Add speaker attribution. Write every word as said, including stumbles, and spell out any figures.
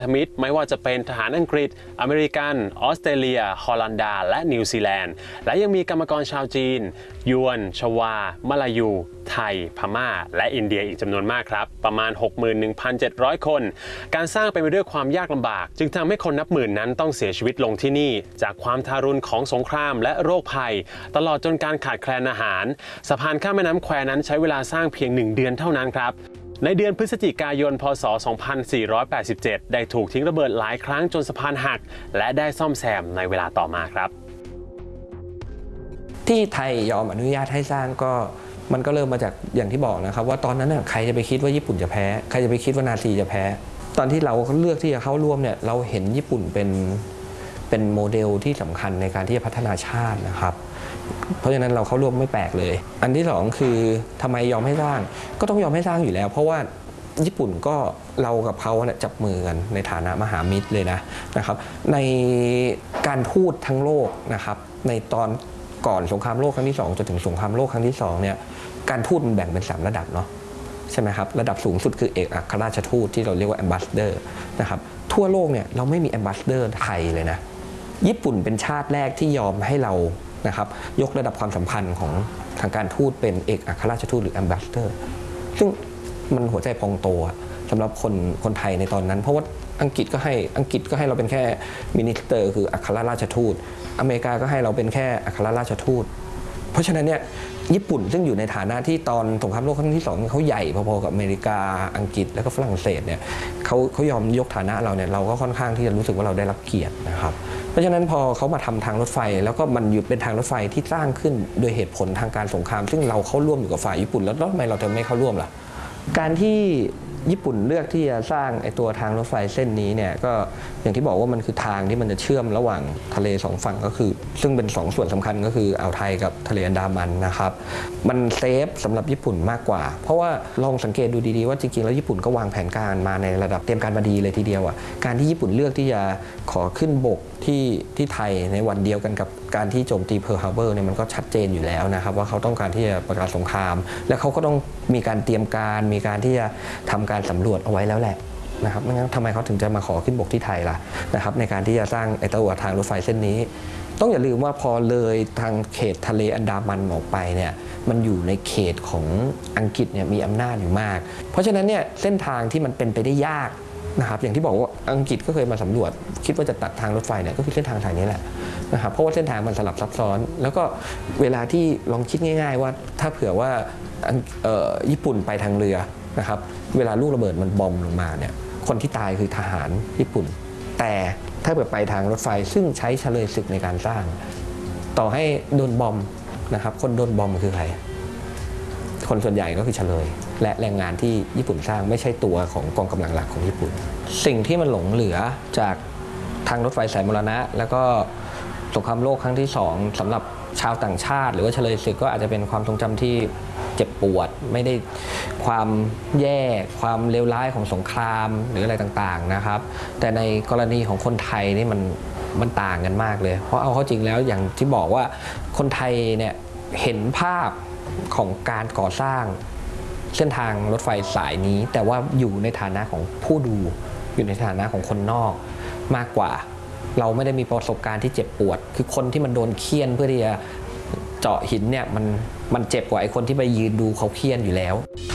Speaker 1: มิตรไม่ว่าจะเป็นทหารอังกฤษอเมริกันออสเตรเลียฮอลันดาและนิวซีแลนด์และยังมีกรรมกรชาวจีนยวนชวามลายูไทยพม่าและอินเดียอีกจำนวนมากครับประมาณ หกหมื่นหนึ่งพันเจ็ดร้อย คนการสร้างเป็นไปด้วยความยากลำบากจึงทำให้คนนับหมื่นนั้นต้องเสียชีวิตลงที่นี่จากความทารุณของสงครามและโรคภัยตลอดจนการขาดแคลนอาหารสะพานข้ามแม่น้ำแควนั้นใช้เวลาสร้างเพียงหนึ่งเดือนเท่านั้นครับในเดือนพฤศจิกายน พ.ศ. สองพันสี่ร้อยแปดสิบเจ็ด ได้ถูกทิ้งระเบิดหลายครั้งจนสะพานหักและได้ซ่อมแซมในเวลาต่อมาครับ
Speaker 2: ที่ไทยยอมอนุญาตให้สร้างก็มันก็เริ่มมาจากอย่างที่บอกนะครับว่าตอนนั้นน่ะใครจะไปคิดว่าญี่ปุ่นจะแพ้ใครจะไปคิดว่านาซีจะแพ้ตอนที่เราเลือกที่จะเข้าร่วมเนี่ยเราเห็นญี่ปุ่นเป็นเป็นโมเดลที่สำคัญในการที่จะพัฒนาชาตินะครับเพราะฉะนั้นเราเข้าร่วมไม่แปลกเลยอันที่สองคือทำไมยอมให้สร้างก็ต้องยอมให้สร้างอยู่แล้วเพราะว่าญี่ปุ่นก็เรากับเขาเนี่ยจับมือกันในฐานะมหามิตรเลยนะนะครับในการทูตทั้งโลกนะครับในตอนก่อนสงครามโลกครั้งที่สองจนถึงสงครามโลกครั้งที่สองเนี่ยการทูตมันแบ่งเป็นสามระดับเนาะใช่ไหมครับระดับสูงสุดคือเอกอัครราชทูตที่เราเรียกว่า ambassador นะครับทั่วโลกเนี่ยเราไม่มี ambassador ไทยเลยนะญี่ปุ่นเป็นชาติแรกที่ยอมให้เรานะครับยกระดับความสัมพันธ์ของทางการทูตเป็นเอกอัครราชทูตหรือ ambassador ซึ่งมันหัวใจพองโตสำหรับคนคนไทยในตอนนั้นเพราะว่าอังกฤษก็ให้อังกฤษก็ให้เราเป็นแค่มินิสเตอร์คืออัครราชทูตอเมริกาก็ให้เราเป็นแค่อัครราชทูตเพราะฉะนั้นเนี่ยญี่ปุ่นซึ่งอยู่ในฐานะที่ตอนสงครามโลกครั้งที่สองเขาใหญ่พอๆกับอเมริกาอังกฤษแล้วก็ฝรั่งเศสเนี่ยเขาเขายอมยกฐานะเราเนี่ยเราก็ค่อนข้างที่จะรู้สึกว่าเราได้รับเกียรตินะครับเพราะฉะนั้นพอเขามาทำทางรถไฟแล้วก็มันอยู่เป็นทางรถไฟที่สร้างขึ้นโดยเหตุผลทางการสงครามซึ่งเราเข้าร่วมอยู่กับฝ่ายญี่ปุ่นแล้วทำไมเราจะไม่เข้าร่วมล่ะการที่ญี่ปุ่นเลือกที่จะสร้างไอ้ตัวทางรถไฟเส้นนี้เนี่ยก็อย่างที่บอกว่ามันคือทางที่มันจะเชื่อมระหว่างทะเลสองฝั่งก็คือซึ่งเป็นสองส่วนสำคัญก็คืออ่าวไทยกับทะเลอันดามันนะครับมันเซฟสำหรับญี่ปุ่นมากกว่าเพราะว่าลองสังเกตดูดีๆว่าจริงๆแล้วญี่ปุ่นก็วางแผนการมาในระดับเตรียมการมาดีเลยทีเดียวอ่ะการที่ญี่ปุ่นเลือกที่จะขอขึ้นบกที่ที่ไทยในวันเดียวกันกับการที่โจมตีเพิร์ลฮาร์เบอร์เนี่ยมันก็ชัดเจนอยู่แล้วนะครับว่าเขาต้องการที่จะประกาศสงครามและเขาก็ต้องมีการเตรียมการมีการที่จะทำการสำรวจเอาไว้แล้วแหละนะครับไม่งั้นทำไมเขาถึงจะมาขอขึ้นบกที่ไทยล่ะนะครับในการที่จะสร้างไอ้ตัวทางรถไฟเส้นนี้ต้องอย่าลืมว่าพอเลยทางเขตทะเลอันดามันออกไปเนี่ยมันอยู่ในเขตของอังกฤษเนี่ยมีอำนาจอยู่มากเพราะฉะนั้นเนี่ยเส้นทางที่มันเป็นไปได้ยากนะครับอย่างที่บอกว่าอังกฤษก็เคยมาสำรวจคิดว่าจะตัดทางรถไฟเนี่ยก็คือเส้นทางทางนี้แหละนะครับเพราะว่าเส้นทางมันสลับซับซ้อนแล้วก็เวลาที่ลองคิดง่ายๆว่าถ้าเผื่อว่าญี่ปุ่นไปทางเรือนะครับเวลาลูกระเบิดมันบอมลงมาเนี่ยคนที่ตายคือทหารญี่ปุ่นแต่ถ้าเกิดไปทางรถไฟซึ่งใช้เฉลยศึกในการสร้างต่อให้โดนบอมนะครับคนโดนบอมคือใครคนส่วนใหญ่ก็คือเฉลยและแรงงานที่ญี่ปุ่นสร้างไม่ใช่ตัวของกองกำลังหลักของญี่ปุ่นสิ่งที่มันหลงเหลือจากทางรถไฟสายมรณะแล้วก็สงครามโลกครั้งที่สองสำหรับชาวต่างชาติหรือว่าเฉลยศึกก็อาจจะเป็นความทรงจำที่เจ็บปวดไม่ได้ความแย่ความเลวร้ายของสงครามหรืออะไรต่างๆนะครับแต่ในกรณีของคนไทยนี่มันมันต่างกันมากเลยเพราะเอาเข้าจริงแล้วอย่างที่บอกว่าคนไทยเนี่ยเห็นภาพของการก่อสร้างเส้นทางรถไฟสายนี้แต่ว่าอยู่ในฐานะของผู้ดูอยู่ในฐานะของคนนอกมากกว่าเราไม่ได้มีประสบการณ์ที่เจ็บปวดคือคนที่มันโดนเคี่ยนเพื่อที่จะเจาะหินเนี่ยมันมันเจ็บกว่าไอ้คนที่ไปยืนดูเขาเคี่ยนอยู่แล้ว